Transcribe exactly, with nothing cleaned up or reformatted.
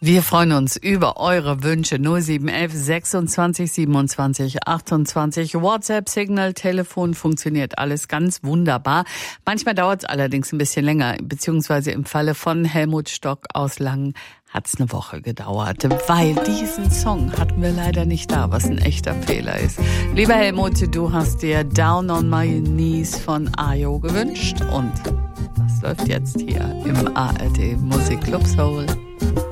Wir freuen uns über eure Wünsche. null sieben eins eins sechsundzwanzig siebenundzwanzig achtundzwanzig. WhatsApp, Signal, Telefon funktioniert alles ganz wunderbar. Manchmal dauert es allerdings ein bisschen länger, beziehungsweise im Falle von Helmut Stock aus Langen hat es eine Woche gedauert, weil diesen Song hatten wir leider nicht da, was ein echter Fehler ist. Lieber Helmut, du hast dir Down on My Knees von Ayo gewünscht und das läuft jetzt hier im A R D Musikclub Soul.